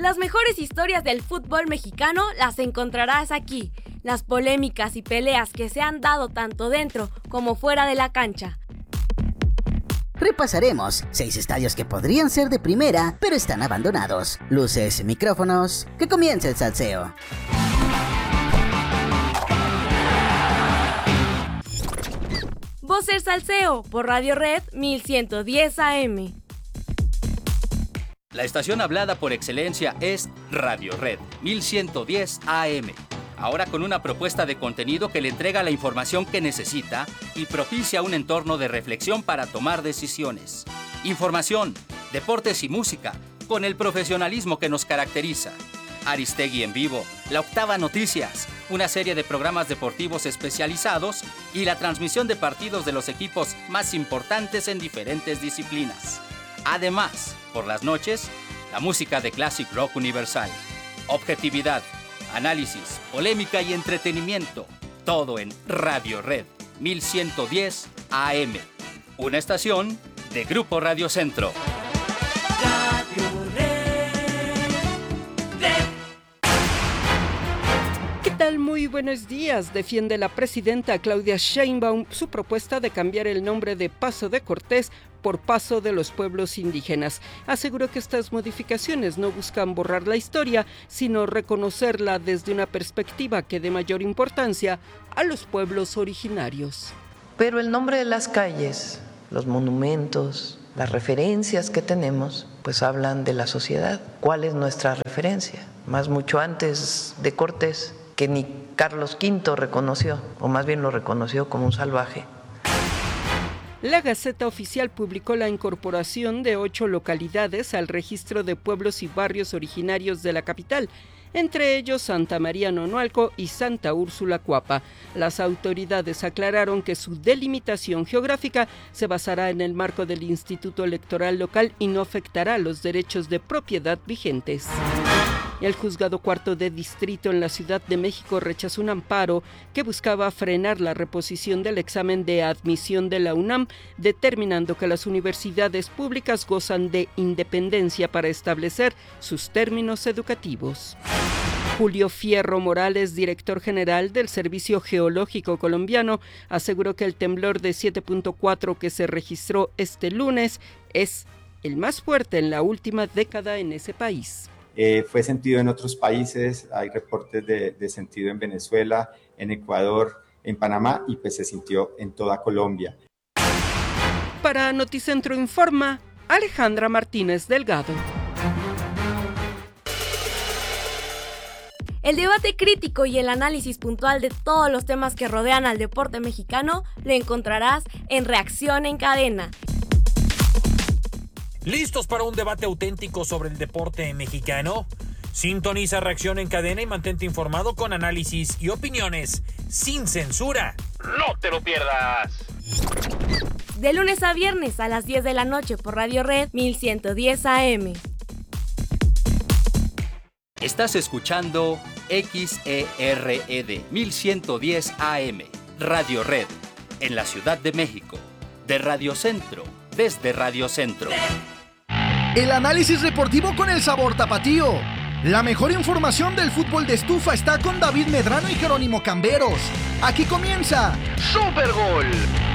Las mejores historias del fútbol mexicano las encontrarás aquí. Las polémicas y peleas que se han dado tanto dentro como fuera de la cancha. Repasaremos 6 estadios que podrían ser de primera, pero están abandonados. Luces, micrófonos, que comience el salseo. Voz del Salseo por Radio Red 1110 AM. La estación hablada por excelencia es Radio Red 1110 AM. Ahora con una propuesta de contenido que le entrega la información que necesita y propicia un entorno de reflexión para tomar decisiones. Información, deportes y música, con el profesionalismo que nos caracteriza. Aristegui en vivo, La Octava Noticias, una serie de programas deportivos especializados y la transmisión de partidos de los equipos más importantes en diferentes disciplinas. Además, por las noches, la música de Classic Rock Universal. Objetividad, análisis, polémica y entretenimiento. Todo en Radio Red 1110 AM. Una estación de Grupo Radio Centro. ¿Qué tal? Muy buenos días. Defiende la presidenta Claudia Sheinbaum su propuesta de cambiar el nombre de Paso de Cortés por Paso de los Pueblos Indígenas. Aseguró que estas modificaciones no buscan borrar la historia, sino reconocerla desde una perspectiva que dé mayor importancia a los pueblos originarios. Pero el nombre de las calles, los monumentos, las referencias que tenemos, pues hablan de la sociedad. ¿Cuál es nuestra referencia? Más mucho antes de Cortés, que ni Carlos V reconoció, o más bien lo reconoció como un salvaje. La Gaceta Oficial publicó la incorporación de 8 localidades al registro de pueblos y barrios originarios de la capital, entre ellos Santa María Nonualco y Santa Úrsula Cuapa. Las autoridades aclararon que su delimitación geográfica se basará en el marco del Instituto Electoral Local y no afectará los derechos de propiedad vigentes. El Juzgado Cuarto de Distrito en la Ciudad de México rechazó un amparo que buscaba frenar la reposición del examen de admisión de la UNAM, determinando que las universidades públicas gozan de independencia para establecer sus términos educativos. Julio Fierro Morales, director general del Servicio Geológico Colombiano, aseguró que el temblor de 7.4 que se registró este lunes es el más fuerte en la última década en ese país. Fue sentido en otros países, hay reportes de sentido en Venezuela, en Ecuador, en Panamá y pues se sintió en toda Colombia. Para Noticentro Informa, Alejandra Martínez Delgado. El debate crítico y el análisis puntual de todos los temas que rodean al deporte mexicano lo encontrarás en Reacción en Cadena. ¿Listos para un debate auténtico sobre el deporte mexicano? Sintoniza Reacción en Cadena y mantente informado con análisis y opiniones sin censura. ¡No te lo pierdas! De lunes a viernes a las 10 de la noche por Radio Red 1110 AM. Estás escuchando XERED 1110 AM, Radio Red, en la Ciudad de México, de Radio Centro, desde Radio Centro. El análisis deportivo con el sabor tapatío. La mejor información del fútbol de estufa está con David Medrano y Jerónimo Camberos. Aquí comienza Supergol.